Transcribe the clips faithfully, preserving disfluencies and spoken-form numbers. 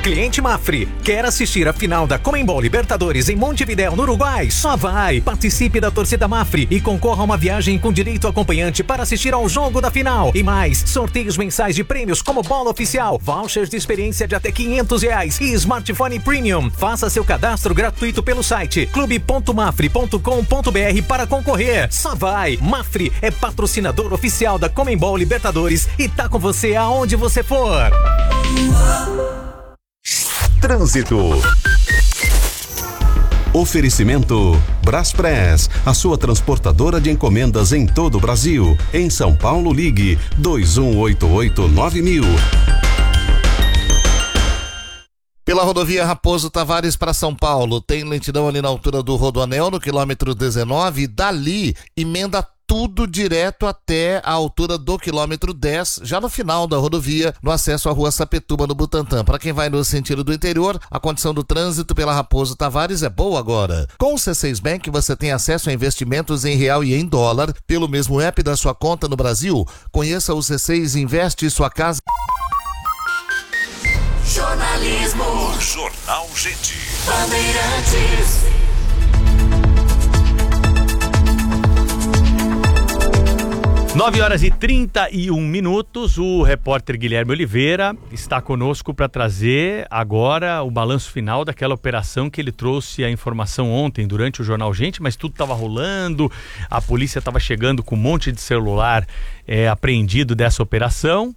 Cliente Mafre, quer assistir a final da Conmebol Libertadores em Montevidéu, no Uruguai? Só vai! Participe da torcida Mafre e concorra a uma viagem com direito acompanhante para assistir ao jogo da final. E mais, sorteios mensais de prêmios como bola oficial, vouchers de experiência de até quinhentos reais e smartphone premium. Faça seu cadastro gratuito pelo site clube ponto mafre ponto com ponto br para concorrer. Só vai! Mafre é patrocinador oficial da Conmebol Libertadores e tá com você aonde você for. Trânsito. Oferecimento Braspress, a sua transportadora de encomendas em todo o Brasil. Em São Paulo, ligue dois um oito oito nove mil. Pela rodovia Raposo Tavares para São Paulo, tem lentidão ali na altura do Rodoanel, no quilômetro dezenove, e dali emenda tudo direto até a altura do quilômetro dez, já no final da rodovia, no acesso à rua Sapetúba, no Butantã. Para quem vai no sentido do interior, a condição do trânsito pela Raposo Tavares é boa agora. Com o C seis Bank, você tem acesso a investimentos em real e em dólar, pelo mesmo app da sua conta no Brasil. Conheça o C seis Investe Sua Casa. Jornalismo. Jornal Gente. Bandeirantes. nove horas e trinta e um minutos, o repórter Guilherme Oliveira está conosco para trazer agora o balanço final daquela operação que ele trouxe a informação ontem durante o Jornal Gente, mas tudo estava rolando, a polícia estava chegando com um monte de celular é, apreendido dessa operação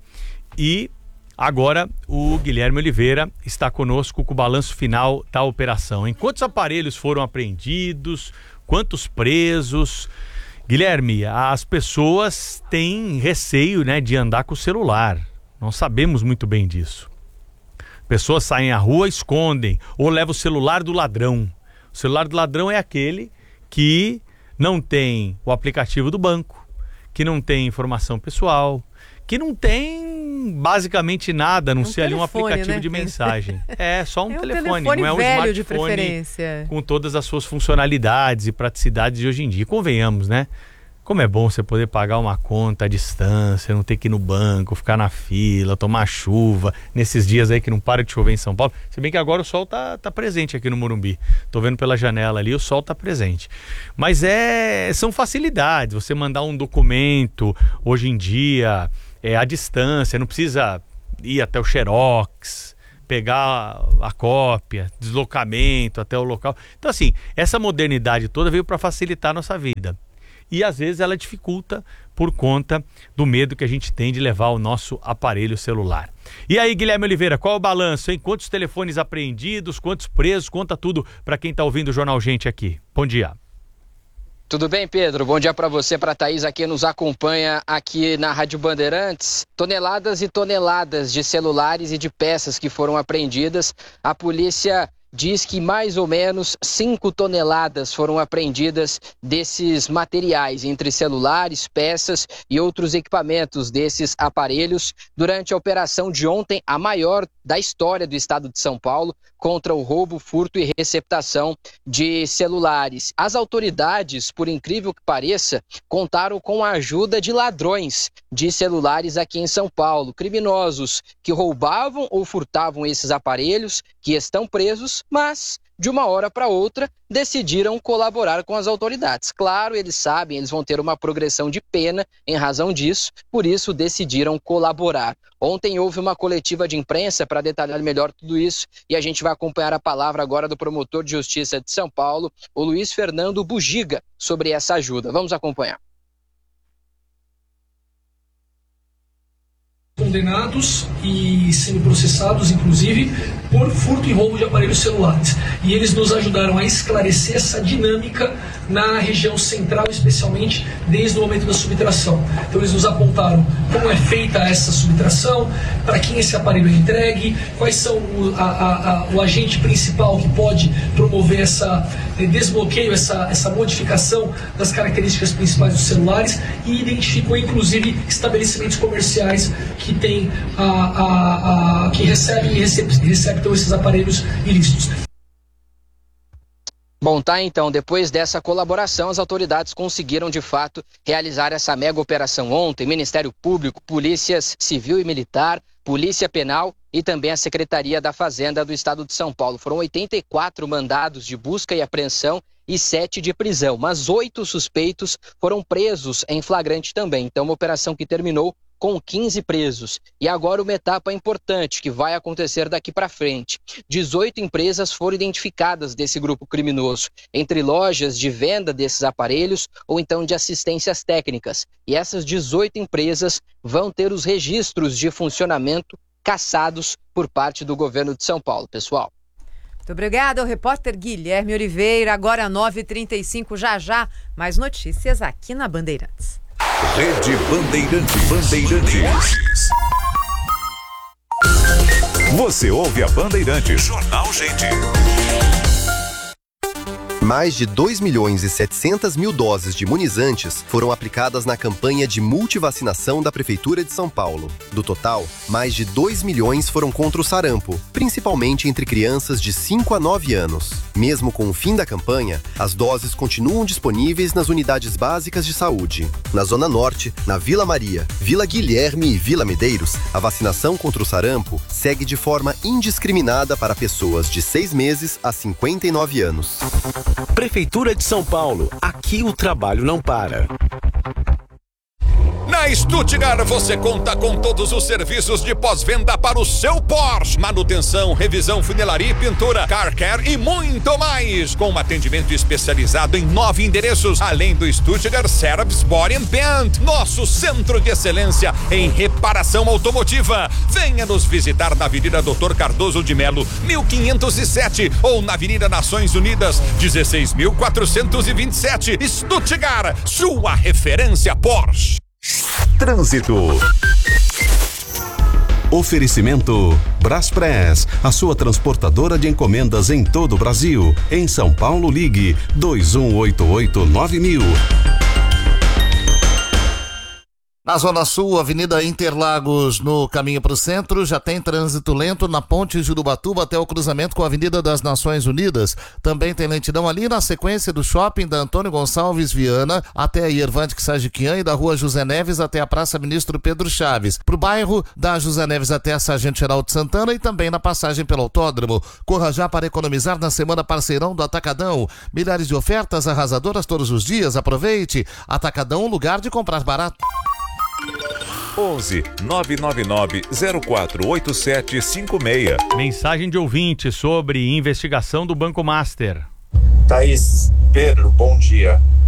e agora o Guilherme Oliveira está conosco com o balanço final da operação. Em quantos aparelhos foram apreendidos, quantos presos? Guilherme, as pessoas têm receio, né, de andar com o celular. Nós sabemos muito bem disso. Pessoas saem à rua, escondem ou levam o celular do ladrão. O celular do ladrão é aquele que não tem o aplicativo do banco, que não tem informação pessoal, que não tem basicamente nada, a não é um ser ali um telefone, aplicativo né? de mensagem. É só um, é um telefone, telefone não é um velho smartphone de preferência, com todas as suas funcionalidades e praticidades de hoje em dia. Convenhamos, né? Como é bom você poder pagar uma conta à distância, não ter que ir no banco, ficar na fila, tomar chuva, nesses dias aí que não para de chover em São Paulo. Se bem que agora o sol tá, tá presente aqui no Morumbi. Tô vendo pela janela ali, o sol tá presente. Mas é, são facilidades, você mandar um documento hoje em dia é, à distância, não precisa ir até o Xerox, pegar a cópia, deslocamento até o local. Então assim, essa modernidade toda veio para facilitar a nossa vida. E às vezes ela dificulta por conta do medo que a gente tem de levar o nosso aparelho celular. E aí, Guilherme Oliveira, qual é o balanço, hein? Quantos telefones apreendidos, quantos presos? Conta tudo para quem está ouvindo o Jornal Gente aqui. Bom dia. Tudo bem, Pedro? Bom dia para você, para a Thaís, aqui nos acompanha aqui na Rádio Bandeirantes. Toneladas e toneladas de celulares e de peças que foram apreendidas. A polícia diz que mais ou menos cinco toneladas foram apreendidas desses materiais, entre celulares, peças e outros equipamentos desses aparelhos, durante a operação de ontem, a maior da história do estado de São Paulo, contra o roubo, furto e receptação de celulares. As autoridades, por incrível que pareça, contaram com a ajuda de ladrões de celulares aqui em São Paulo, criminosos que roubavam ou furtavam esses aparelhos, que estão presos, mas de uma hora para outra decidiram colaborar com as autoridades. Claro, eles sabem, eles vão ter uma progressão de pena em razão disso, por isso decidiram colaborar. Ontem houve uma coletiva de imprensa para detalhar melhor tudo isso e a gente vai acompanhar a palavra agora do promotor de justiça de São Paulo, o Luiz Fernando Bugiga, sobre essa ajuda. Vamos acompanhar. Condenados e sendo processados, inclusive, por furto e roubo de aparelhos celulares. E eles nos ajudaram a esclarecer essa dinâmica na região central, especialmente desde o momento da subtração. Então eles nos apontaram como é feita essa subtração, para quem esse aparelho é entregue, quais são o, a, a, a, o agente principal que pode promover essa eh, desbloqueio, essa, essa modificação das características principais dos celulares, e identificou inclusive estabelecimentos comerciais que tem a, a, a, que recebem e receptam esses aparelhos ilícitos. Bom, tá, então, depois dessa colaboração, as autoridades conseguiram, de fato, realizar essa mega operação ontem. Ministério Público, Polícias Civil e Militar, Polícia Penal e também a Secretaria da Fazenda do Estado de São Paulo. Foram oitenta e quatro mandados de busca e apreensão e sete de prisão, mas oito suspeitos foram presos em flagrante também. Então, uma operação que terminou com quinze presos. E agora uma etapa importante que vai acontecer daqui para frente. dezoito empresas foram identificadas desse grupo criminoso, entre lojas de venda desses aparelhos ou então de assistências técnicas. E essas dezoito empresas vão ter os registros de funcionamento cassados por parte do governo de São Paulo, pessoal. Muito obrigada ao repórter Guilherme Oliveira. Agora nove e trinta e cinco, já já, mais notícias aqui na Bandeirantes. Rede Bandeirantes. Bandeirantes. Você ouve a Bandeirantes. Jornal Gente. Mais de dois milhões e setecentas mil doses de imunizantes foram aplicadas na campanha de multivacinação da Prefeitura de São Paulo. Do total, mais de dois milhões foram contra o sarampo, principalmente entre crianças de cinco a nove anos. Mesmo com o fim da campanha, as doses continuam disponíveis nas unidades básicas de saúde. Na Zona Norte, na Vila Maria, Vila Guilherme e Vila Medeiros, a vacinação contra o sarampo segue de forma indiscriminada para pessoas de seis meses a cinquenta e nove anos. Prefeitura de São Paulo, aqui o trabalho não para. Na Stuttgart você conta com todos os serviços de pós-venda para o seu Porsche. Manutenção, revisão, funilaria e pintura, car care e muito mais. Com um atendimento especializado em nove endereços, além do Stuttgart Service Body and Paint, nosso centro de excelência em reparação automotiva. Venha nos visitar na Avenida Doutor Cardoso de Melo, mil quinhentos e sete, ou na Avenida Nações Unidas, dezesseis mil quatrocentos e vinte e sete. Stuttgart, sua referência Porsche. Trânsito. Oferecimento Braspress, a sua transportadora de encomendas em todo o Brasil. Em São Paulo, ligue dois um oito oito nove mil. Na Zona Sul, Avenida Interlagos, no caminho para o centro, já tem trânsito lento na ponte Jurubatuba até o cruzamento com a Avenida das Nações Unidas. Também tem lentidão ali na sequência do shopping da Antônio Gonçalves Viana até a Yervantic Sajiquian e da Rua José Neves até a Praça Ministro Pedro Chaves. Para o bairro da José Neves até a Sargento Geraldo Santana e também na passagem pelo autódromo. Corra já para economizar na semana parceirão do Atacadão. Milhares de ofertas arrasadoras todos os dias. Aproveite. Atacadão, lugar de comprar barato. onze nove nove nove zero quatro oito sete cinco seis. Mensagem de ouvinte sobre investigação do Banco Master. Thaís, Pedro, bom dia.